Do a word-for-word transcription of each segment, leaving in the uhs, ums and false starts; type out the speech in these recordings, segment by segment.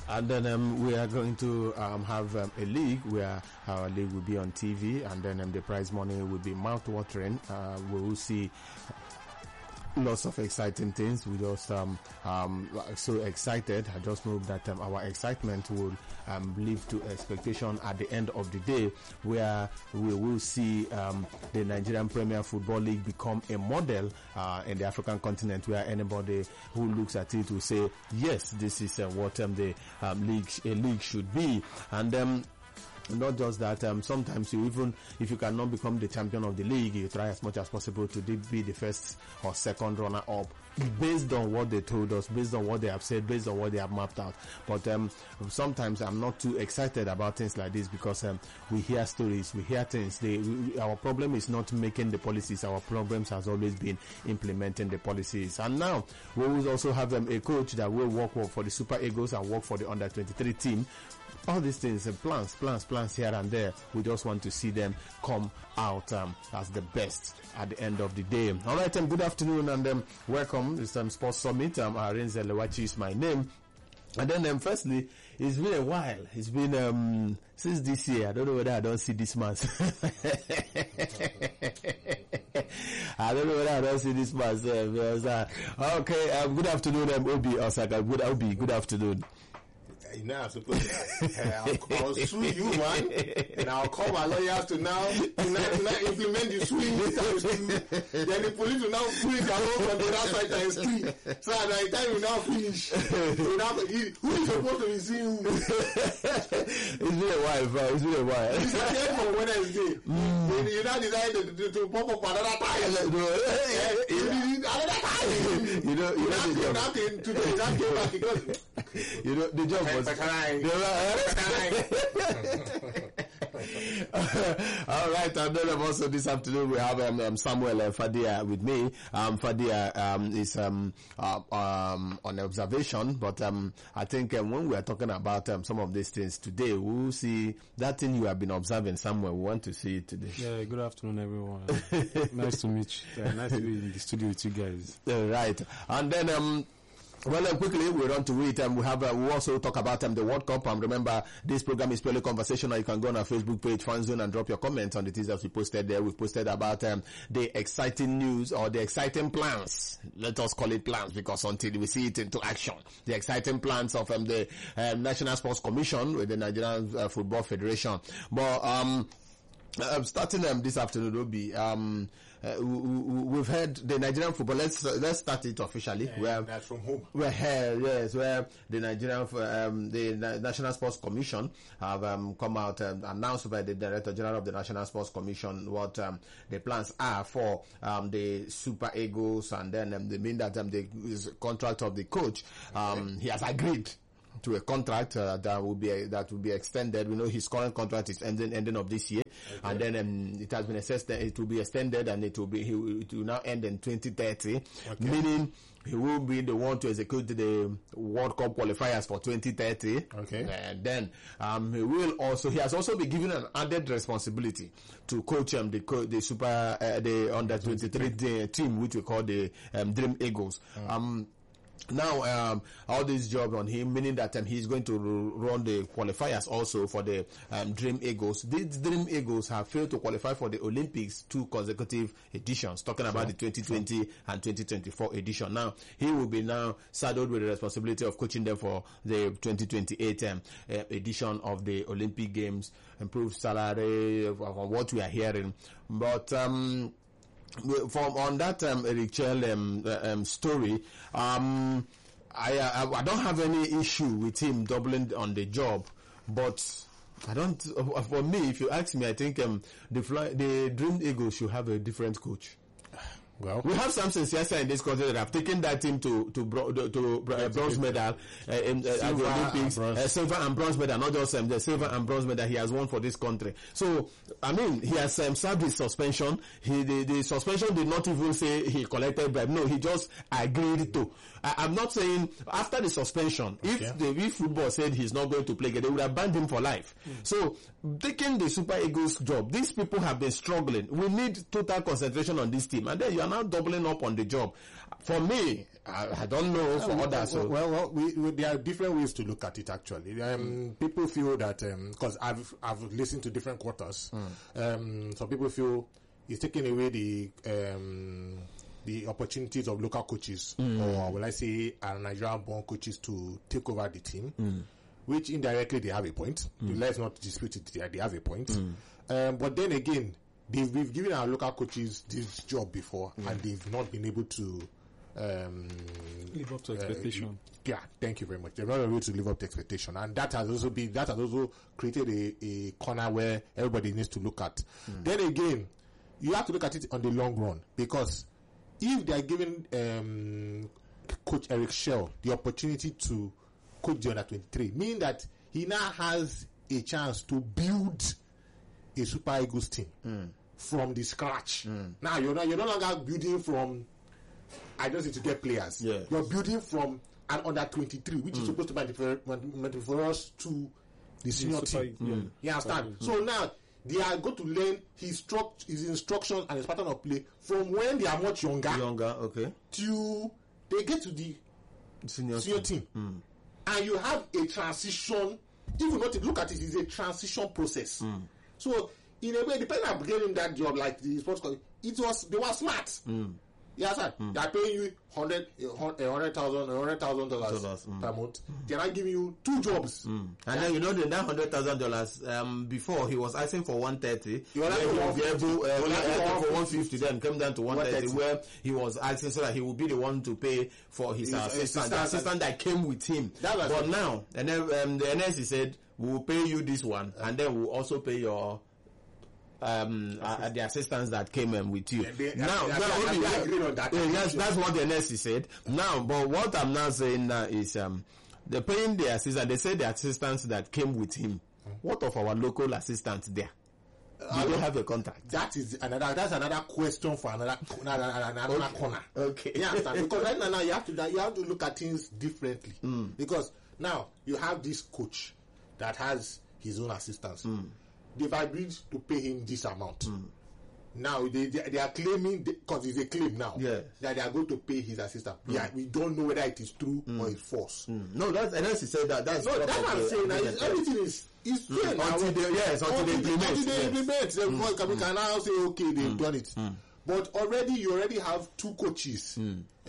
And then um, we are going to um, have um, a league where our league will be on T V, and then um, the prize money will be mouth-watering. Uh, we will see lots of exciting things. We just um um so excited. I just know that um, our excitement will um lead to expectation at the end of the day, where we will see um the Nigerian Premier Football League become a model uh in the African continent, where anybody who looks at it will say, yes, this is uh, what um, the um, league a league should be. And um not just that, um, sometimes you even, if you cannot become the champion of the league, you try as much as possible to be the first or second runner up, based on what they told us, based on what they have said, based on what they have mapped out. But um, sometimes I'm not too excited about things like this, because um, we hear stories, we hear things. They, we, our problem is not making the policies. Our problems has always been implementing the policies. And now we will also have um, a coach that will work for the Super Eagles and work for the under twenty-three team. All these things, uh, plans, plans, plans here and there. We just want to see them come out um, as the best at the end of the day. All right, um, good afternoon and um, welcome. This um, Sports Summit. Um, Arinze Lewachi is my name. And then, um, firstly, it's been a while. It's been um, since this year. I don't know whether I don't see this man. I don't know whether I don't see this man. Uh, okay, um, good afternoon, um, Obi Osaka. Good, Obi, good afternoon. You know, I'm supposed to, uh, I'll, I'll sue you, man, and I'll call my lawyers to now, to now, to now implement the suing times two. Then the police will now pull it along from the other side times three. So at the time you now finish, you now, who is supposed to be suing who? It's been a while, bro. It's been a while. It's a day for Wednesday. Mm. You, you now decided to, to, to pop up another time. Yeah, you need another time. You know, you know, you now came to the now came back because you know the job was. All right, and then also this afternoon we have um, um, Samuel uh, Fadia with me. Um, Fadia um, is um, uh, um, on observation, but um, I think um, when we are talking about um, some of these things today, we will see that thing you have been observing somewhere. We want to see it today. Yeah, good afternoon, everyone. Nice to meet you. Yeah, nice to be in the studio with you guys. All right, and then um. Well, uh, quickly, we run to it, and um, we have, uh, we also talk about um, the World Cup. And um, remember, this program is purely conversational. You can go on our Facebook page, Fan Zone, and drop your comments on the things that we posted there. We've posted about um, the exciting news or the exciting plans. Let us call it plans, because until we see it into action, the exciting plans of um, the um, National Sports Commission with the Nigerian uh, Football Federation. But um, uh, starting um, this afternoon, will be um. Uh, we, we've heard the Nigerian football. Let's uh, let's start it officially. Yeah, where that's from home. We're here, yes, where the Nigerian um, the National Sports Commission have um, come out and announced by the Director General of the National Sports Commission what um, the plans are for um, the Super Eagles, and then um, they mean that um, the contract of the coach um, okay. he has agreed to a contract uh, that will be uh, that will be extended. We know his current contract is ending ending of this year, okay. and then um, it has been assessed that it will be extended, and it will be he will, it will now end in twenty thirty, okay. meaning he will be the one to execute the World Cup qualifiers for twenty thirty. Okay, and then um, he will also he has also been given an added responsibility to coach um, the co- the super uh, the under twenty-three team, which we call the um, Dream Eagles. Mm. Um, Now, um, all this job on him, meaning that um, he's going to run the qualifiers also for the um, Dream Eagles. These Dream Eagles have failed to qualify for the Olympics two consecutive editions, talking about sure. the twenty twenty sure. and twenty twenty-four edition. Now, he will be now saddled with the responsibility of coaching them for the twenty twenty-eight um, uh, edition of the Olympic Games, improved salary, on what we are hearing. But, um, From on that um, Eric Chell um, um, story, um, I, I I don't have any issue with him doubling on the job, but I don't. For me, if you ask me, I think um, the fly, the Dream Eagles should have a different coach. Well, we have some Siasa in this country that have taken that team to to bro, to, to uh, bronze medal uh, in, uh, at the Olympics, uh, silver and bronze medal, not just um, the silver and bronze medal he has won for this country. So I mean, he has um, served his suspension. He the, the suspension did not even say he collected bribe. No, he just agreed to. I, I'm not saying after the suspension, if okay. the if football said he's not going to play again, they would have banned him for life. Mm. So taking the Super Eagles job, these people have been struggling. We need total concentration on this team, and then you are now doubling up on the job. For me, I, I don't know for well, others. Well, So. well, well we, we, there are different ways to look at it. Actually, um, mm. people feel that because um, I've I've listened to different quarters. Mm. Um, some people feel it's taking away the um, the opportunities of local coaches, mm. or will I say, uh, Nigerian-born coaches to take over the team. Mm. Which indirectly they have a point. Mm. Let's not dispute it. They, they have a point. Mm. Um, but then again, they've, we've given our local coaches this job before, mm. and they've not been able to um, live up to expectation. Uh, yeah, thank you very much. They're not able to live up to expectation, and that has also been that has also created a, a corner where everybody needs to look at. Mm. Then again, you have to look at it on the long run, because if they are giving um, Coach Eric Shell the opportunity to coach the under twenty-three, meaning that he now has a chance to build a Super Eagles team mm. from the scratch. Mm. Now you're not you're no longer building from I just need to get players. Yes. You're building from an under twenty-three, which mm. is supposed to be for us to the senior Super, team. mm. You understand? Mm. So now they are going to learn his struct- his instructions and his pattern of play from when they are much younger. Younger, okay. Till they get to the senior, senior team. team. Mm. And you have a transition. If you not look at it, it's a transition process. Mm. So in a way, the person that gave him that job, like the sports college, it was they were smart. Mm. Yeah, sir. Mm. They are paying you hundred, a hundred thousand, a hundred thousand dollars per month. Mm. They are giving you two jobs. Mm. And then you know the nine hundred thousand dollars. Um, before he was asking for one thirty. He was asking for one fifty. Then came down to one thirty, where he was asking so that he would be the one to pay for his, his assistant, the assistant that came with him. But it. Now, and then um, the N S C said, "We will pay you this one, and then we'll also pay your." Um, uh, the assistants that came um, with you. They, they, now, they, now they, only, they agreed on that. Yeah, that's, that's what the N S C said. Now, but what I'm now saying now is um, they're paying the assistant. They say the assistants that came with him. Mm. What of our local assistants there? Do uh, they have a contract? That is another. That's another question for another another, another okay. corner. Okay. You understand? Because right now, now you have to you have to look at things differently. Mm. Because now you have this coach that has his own assistants. Mm. They've agreed to pay him this amount. Mm. Now they, they they are claiming because it's a claim now yes. that they are going to pay his assistant. Mm. Yeah, we don't know whether it is true mm. or it's false. Mm. No, that's unless he said that. That's no, that's what I'm saying. Now, everything is is true mm. until they yes until, until they implement. Until they yes. implement, then mm. we can now say okay, they've mm. done it. Mm. But already you already have two coaches. Mm. Uh,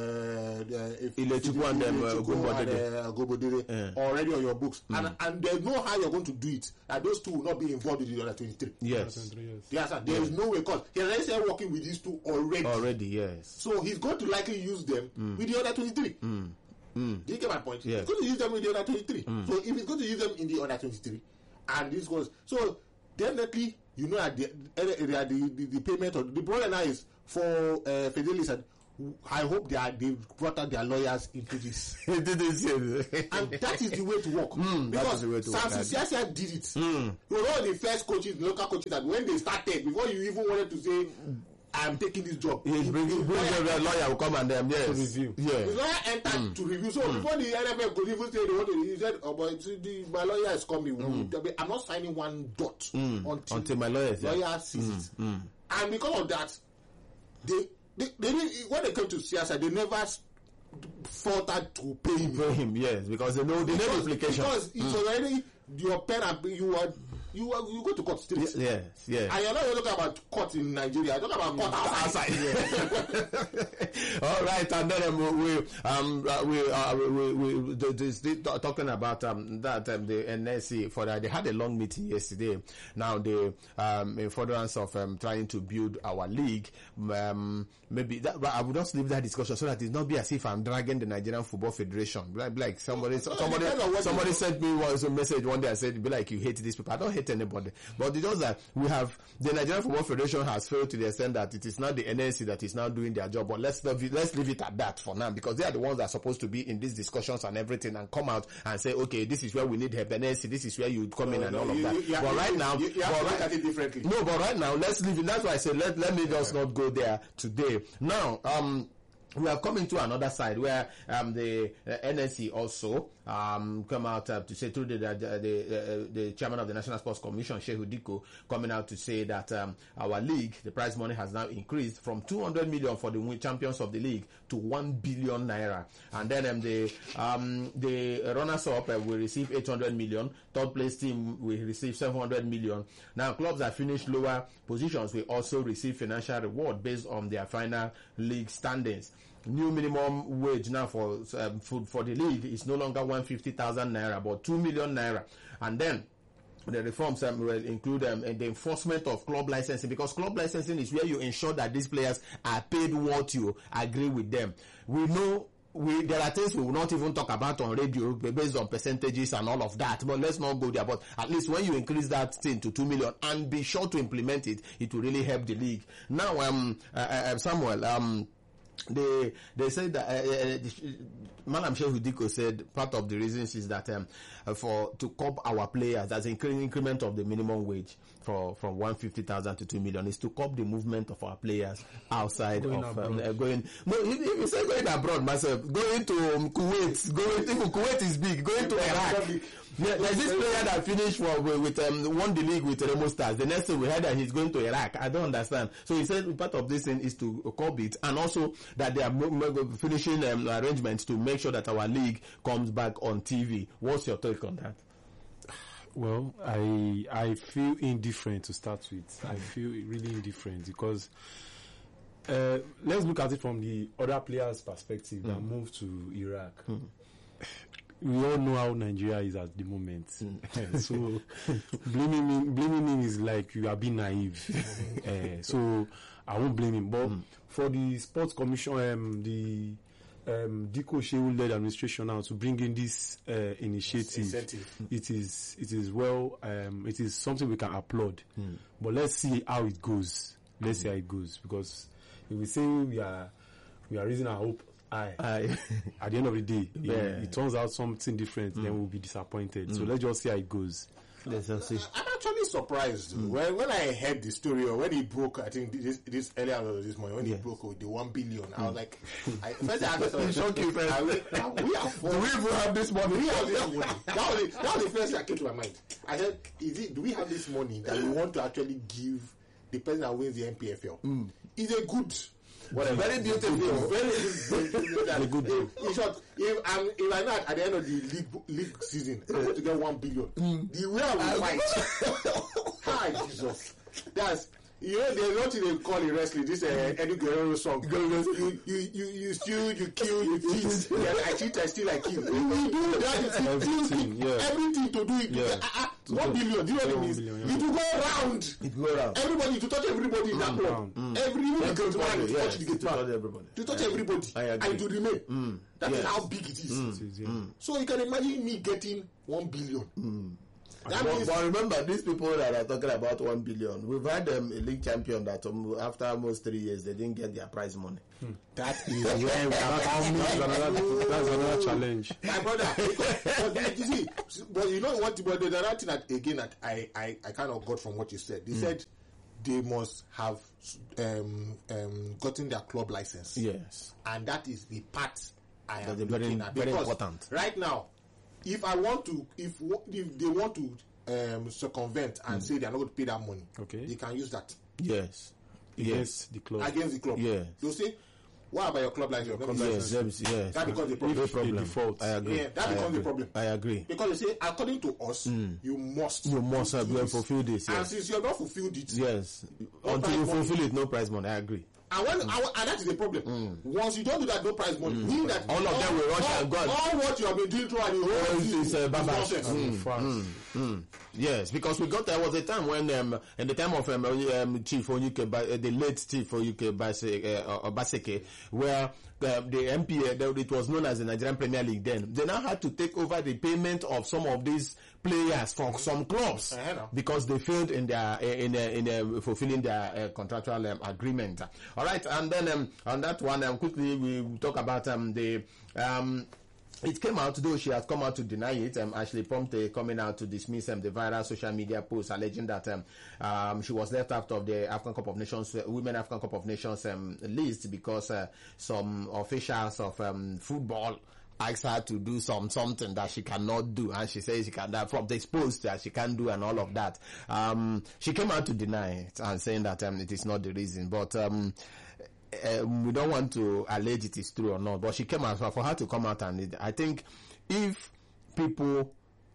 uh, Ilechukwu and them Gobodere uh, already on your books, mm. and and there's no how you're going to do it. And those two will not be involved in the other twenty-three. Yes, yes, sir. There is no way because he already started working with these two already. Already, yes. So he's going to likely use them mm. with the other twenty-three. Mm. Mm. Do you get my point? Yes. He's going to use them with the other twenty-three. Mm. So if he's going to use them in the other twenty-three, and this goes, so definitely you know at the the, the, the payment of the problem now is for uh, Fidelis and. I hope they are they brought out their lawyers into this. Did they say and that is the way to work. Mm, because Samson Siasia did it. Mm. You know, one of the first coaches, local coaches, that when they started, before you even wanted to say, I'm taking this job. He bring, bring the lawyer will come and them, yes. To review. Yeah. The lawyer entered mm. to review. So mm. before the N F L could even say they want to, he said, oh, but the, my lawyer is coming. Mm. I'm not signing one dot mm. until, until my lawyer, lawyer yeah. sees mm. it. Mm. And because of that, they They, they when they came to C S I, they never faltered to pay him. Pay him, yes, because they know the name implication. Because it's mm. already your pen and you are you are you go to court straight. Yes, yes. And you're not even talking about court in Nigeria. You're talking about court outside. outside. All right, and then um, we um uh, we uh, we we, we this, this, talking about um that um, the N S C for that they had a long meeting yesterday. Now the um in furtherance of um trying to build our league, um maybe that I would just leave that discussion so that it not be as if I'm dragging the Nigerian Football Federation. Like, like somebody no, somebody somebody sent me was a message one day. I said, be like you hate these people. I don't hate anybody, but it's just that we have the Nigerian Football Federation has failed to the extent that it is not the N S C that is now doing their job. But let's leave it, let's leave it at that for now, because they are the ones that are supposed to be in these discussions and everything and come out and say, okay, this is where we need help. N S C, this is where you come no, in and no, all you, of that. You, you but right you, now, you, you have but to right, look at it differently. No, but right now, let's leave it. That's why I said let let me just not go there today. Now, um. we are coming to another side where um, the uh, N S E also um, come out uh, to say through the the, the, uh, the chairman of the National Sports Commission, Shehu Diko, coming out to say that um, our league, the prize money has now increased from two hundred million for the champions of the league to one billion naira, and then um, the um, the runners up uh, will receive eight hundred million. Third place team will receive seven hundred million. Now clubs that finish lower positions will also receive financial reward based on their final league standings. New minimum wage now for um, for, for the league is no longer one hundred fifty thousand naira, but two million naira. And then the reforms um, will include um, the enforcement of club licensing, because club licensing is where you ensure that these players are paid what you agree with them. We know we there are things we will not even talk about on radio based on percentages and all of that, but let's not go there. But at least when you increase that thing to two million and be sure to implement it, it will really help the league. Now, um, uh, uh, Samuel, um. They they said that uh, uh, Madam Shehu Diko said part of the reasons is that um, uh, for to curb our players, that's an increment of the minimum wage for from one hundred fifty thousand to two million, is to curb the movement of our players outside going of um, uh, going. No, if, if you say going abroad, myself, going to um, Kuwait, going to Kuwait is big, going to Iraq. Yeah, there's this player that finished for, with um, won the league with Remo Stars. The next thing we heard that he's going to Iraq. I don't understand. So he said part of this thing is to curb it, and also that they are finishing um, arrangements to make sure that our league comes back on T V. What's your take on that? Well, I I feel indifferent to start with. I feel really indifferent because uh, let's look at it from the other players' perspective mm. that moved to Iraq. Mm. We all know how Nigeria is at the moment. Mm. So blaming me, blaming him is like you are being naive. uh, so I won't blame him. But mm. for the Sports Commission, um, the um, Diko Shehu-led administration now to bring in this uh, initiative, incentive. it is it is well, um, it is something we can applaud. Mm. But let's see how it goes. Let's mm. see how it goes, because if we say we are we are raising our hope. Aye. Aye. At the end of the day, yeah. it, it turns out something different, mm. then we'll be disappointed. Mm. So let's just see how it goes. Let's just see. I'm actually surprised mm. when when I heard the story, or when he broke, I think this this earlier this morning, when yes. he broke with the one billion, mm. I was like, I, first I asked myself, shock you first. I went, we are four. Do we even have this money? We have this money. That was, the, that was the first thing that came to my mind. I said, is it, do we have this money that we want to actually give the person that wins the N P F L? Mm. Is a good. Whatever. Very beautiful, very good. Very good. In, in short, if I'm if I'm not at the end of the league league season, I'm going to get one billion. Mm. The way I will fight. Hi, Jesus. That's you know there's nothing they call in wrestling. This uh, Eddie Guerrero song. you you you you steal, you kill, you cheat. Yeah, I cheat, I steal, I kill. You do that. Everything, yeah. everything to do it. Yeah. Uh, uh, one billion. Do you know what it means? Billion, yeah. It will go round. It will go round. Everybody to touch everybody in that club. Mm. Every mm. the gate man to touch the gate man. Everybody. To touch everybody. And to remain. Mm. That yes. is how big it is. Mm. It is yeah. mm. So you can imagine me getting one billion. Mm. That but, means, but remember, these people that are talking about one billion, we've had um, a league champion that um, after almost three years they didn't get their prize money. Hmm. That is where we that's, another, that's another challenge. My brother, but you see, but you know what? But the other thing that again that I, I, I kind of got from what you said, they hmm. said they must have um, um, gotten their club license. Yes, and that is the part I am very, looking at. very important. Right now, if I want to, if if they want to um, circumvent and mm. say they are not going to pay that money, okay, they can use that. Yes, yes, the club against the club. Yes, they'll say, "What about your club license?" Club yes, yes, yes, that becomes the problem. problem. Default. I agree. Yeah, that I becomes agree. the problem. I agree. Because they say, according to us, mm. you must, you must have fulfilled this. Yes. And since you have not fulfilled it, yes, no until you fulfill money. It, no prize money. I agree. And when mm. and that is the problem. Mm. Once you don't do that, no prize money. Mm. Meaning that all of them will rush all, and go. All what you have been doing throughout the whole season is uh, nonsense. Mm. Mm. Mm. Yes, because we got there was a time when um, in the time of um, um, Chief Onyike, uh, the late Chief Onyike Obaseke, where uh, the M P A, it was known as the Nigerian Premier League then, they now had to take over the payment of some of these players from some clubs uh, because they failed in their in in, in fulfilling their uh, contractual um, agreement. All right, and then um, on that one, um, quickly we talk about um, the um, it came out, though she has come out to deny it. Um, Ashley Pomte coming out to dismiss um, the viral social media post alleging that um, um, she was left out of the African Cup of Nations, uh, Women African Cup of Nations um, list because uh, some officials of um, football asked her to do some something that she cannot do, and she says she can that from the post that she can't do and all of that. Um, she came out to deny it and saying that um, it is not the reason, but. Um, Um, we don't want to allege it is true or not, but she came out for her to come out, and it, I think if people,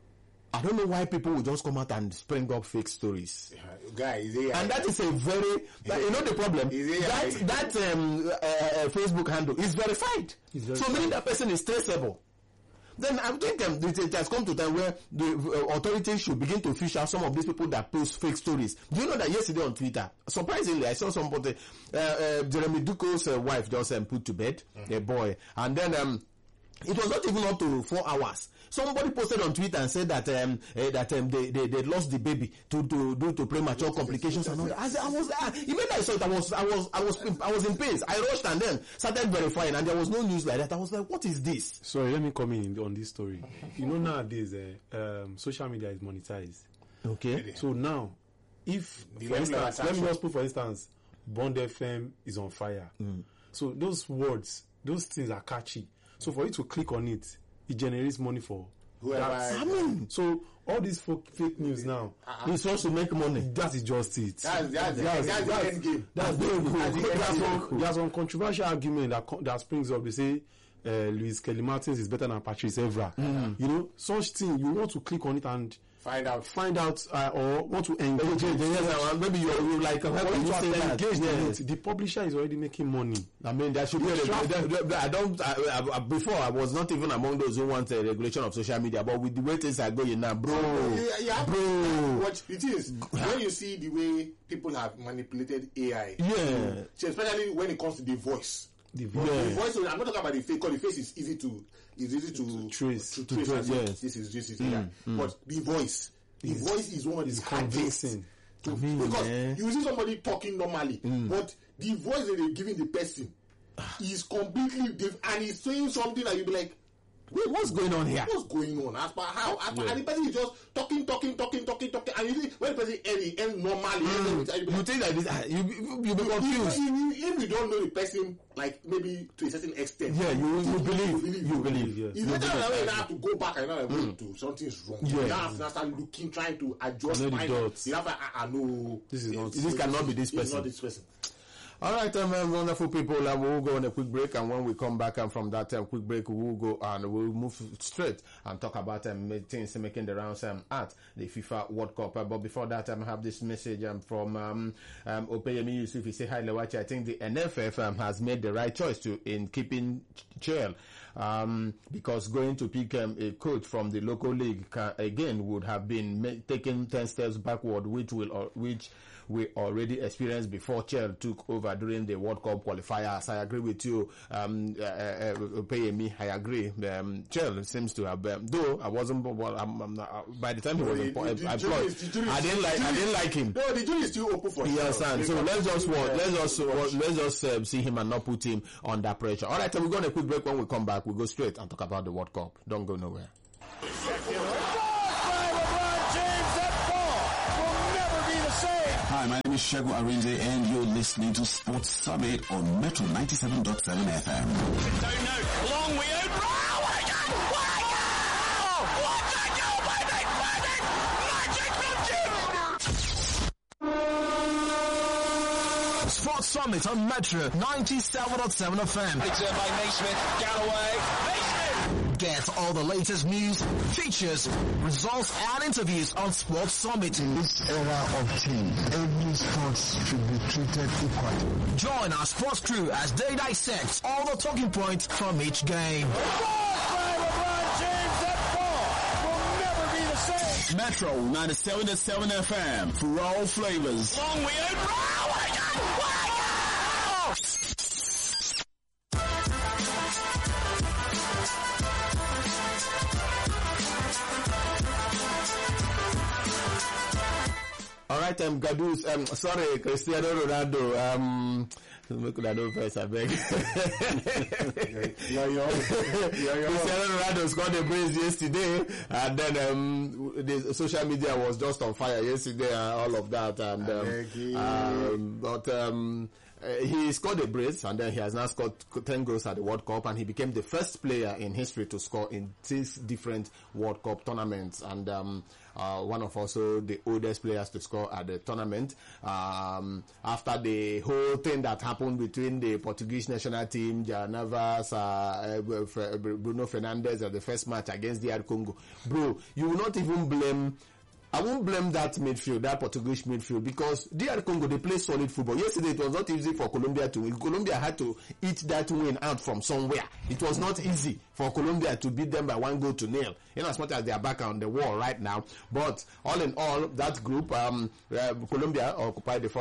I don't know why people will just come out and spring up fake stories. Uh, guy, is it, and that is a very, that, you know the problem, it, that, that um, uh, Facebook handle is verified. So meaning that person is traceable. Then I think um, it, it has come to a time where the uh, authorities should begin to fish out some of these people that post fake stories. Do you know that yesterday on Twitter, surprisingly, I saw somebody, uh, uh, Jeremy Duco's uh, wife just um, put to bed, mm-hmm. a boy, and then um, it was not even up to four hours. Somebody posted on Twitter and said that um, uh, that um, they, they they lost the baby to to due to premature complications and all that. I, said, I was uh, even I saw it. I was I was I was I was in pain. I rushed and then started verifying, and there was no news like that. I was like, what is this? Sorry, let me come in on this story. You know, nowadays uh, um, social media is monetized. Okay. So now, if for instance, let me just put for instance, Bond F M is on fire. Mm. So those words, those things are catchy. So for you to click on it, it generates money for whoever. I mean, so all these fake news now, uh-uh. it's also to make money. That is just it. That's that's that's, that's the end game. That's very cool. There's some, there's some controversial argument that that springs up. They say uh, Luis Kelly Martins is better than Patrice Evra. Mm. You know, such thing. You want to click on it and find out, find out, uh, or want to engage. Yes, maybe you're you like how can you say that? Engage yes. it. The publisher is already making money. I mean, there should be. A, I don't. I, I, before I was not even among those who want a regulation of social media, but with the way things are going now, bro, you, you have, bro. What it is when you see the way people have manipulated A I. Yeah. So especially when it comes to the voice. The voice. Yeah. The voice. I'm not talking about the face. Because the face is easy to is easy to, to trace. To, to trace. trace yes. This is this is mm, yeah. mm. But the voice. The it's, voice is one is convincing. To, I mean, because yeah. you see somebody talking normally, mm. but the voice that they're giving the person is completely different, and he's saying something that you be like, wait, what's going on here? What's going on? As per how? As per, yeah. And the person is just talking, talking, talking, talking, talking, and you see when the person end, he end normally. Mm. End, you, you think that this, you you, you be confused. If, if, if you don't know the person, like maybe to a certain extent, yeah, you you, you believe, you believe, you believe. Yes. It's better than when you have to go back and now mm. to something's wrong. Yeah. You have to start looking, trying to adjust. You know you have to, I know this is not. This, this cannot be this person. It's not this person. All right, um, um, wonderful people. Uh, we'll go on a quick break, and when we come back um, from that um, quick break, we'll go and we'll move straight and talk about um, things making the rounds um, at the FIFA World Cup. Uh, but before that, um, I have this message um, from um, um, Opeyemi Yusuf. He said, "Hi, Lewachi. I think the N F F um, has made the right choice to in keeping Chel um, because going to pick um, a coach from the local league can, again would have been ma- taking ten steps backward, which will uh, which." we already experienced before Chel took over during the World Cup qualifiers. I agree with you, um, uh, uh, pay me. I agree. Um, Chel seems to have, um, though I wasn't. Well, I'm, I'm not, uh, by the time he was the, employed, the, the employed jury, I didn't like. I didn't like him. No, the jury is still open for him. Yes, and so let's just watch. Let's just watch, let's just uh, see him and not put him under pressure. All right, so we're going to quick break. When we come back, we we'll go straight and talk about the World Cup. Don't go nowhere. Hi, my name is Shegun Arinze and you're listening to Sports Summit on Metro ninety-seven point seven F M. Don't know. Long we own. Oh, my God! Wow! What the hell? Magic, magic! Sports Summit on Metro ninety-seven point seven F M. It's uh, by Naismith, Galloway. Naismith! Get all the latest news, features, results, and interviews on Sports Summit. In this era of change, every sport should be treated equally. Join our sports crew as they dissect all the talking points from each game. Metro ninety-seven point seven F M for all flavors. Long we own. Oh my God! Wow! All right, um, Gadus, um, sorry, Cristiano Ronaldo, um, Make that no first, I beg. You're your Cristiano Ronaldo scored a brace yesterday, and then um, the social media was just on fire yesterday, and all of that. And um, um, but um, uh, he scored a brace, and then he has now scored ten goals at the World Cup, and he became the first player in history to score in six different World Cup tournaments, and um, uh, one of also the oldest players to score at the tournament. Um, after the whole thing that happened between the Portuguese national team, Jao Navas, uh, uh, Bruno Fernandes, at the first match against D R Congo, bro, you will not even blame. I won't blame that midfield, that Portuguese midfield, because D R Congo, they play solid football. Yesterday, it was not easy for Colombia to win. Colombia had to eat that win out from somewhere. It was not easy for Colombia to beat them by one goal to nil, in as much as they are back on the wall right now. But all in all, that group, um, uh, Colombia occupied the first